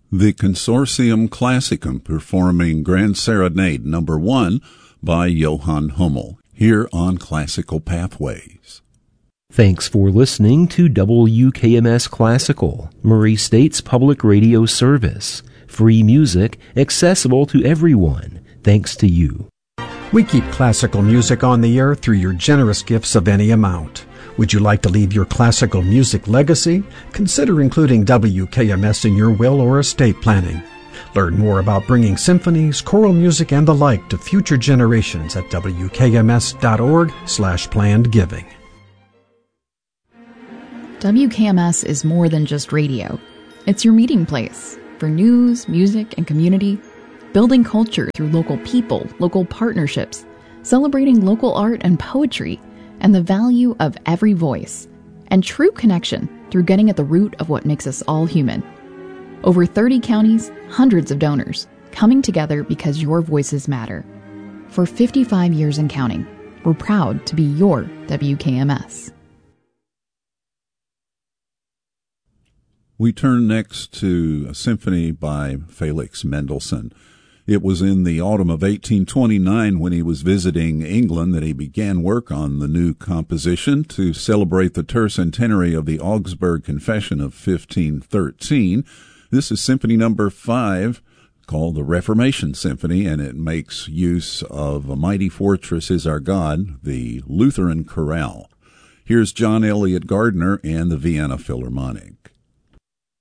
The Consortium Classicum performing Grand Serenade No. 1 by Johann Hummel, here on Classical Pathways. Thanks for listening to WKMS Classical, Murray State's public radio service. Free music, accessible to everyone, thanks to you. We keep classical music on the air through your generous gifts of any amount. Would you like to leave your classical music legacy? Consider including WKMS in your will or estate planning. Learn more about bringing symphonies, choral music, and the like to future generations at wkms.org/planned giving. WKMS is more than just radio. It's your meeting place for news, music, and community, building culture through local people, local partnerships, celebrating local art and poetry, and the value of every voice, and true connection through getting at the root of what makes us all human. Over 30 counties, hundreds of donors, coming together because your voices matter. For 55 years and counting, we're proud to be your WKMS. We turn next to a symphony by Felix Mendelssohn. It was in the autumn of 1829 when he was visiting England that he began work on the new composition to celebrate the tercentenary of the Augsburg Confession of 1513. This is Symphony Number 5, called the Reformation Symphony, and it makes use of A Mighty Fortress Is Our God, the Lutheran chorale. Here's John Elliott Gardner and the Vienna Philharmonic.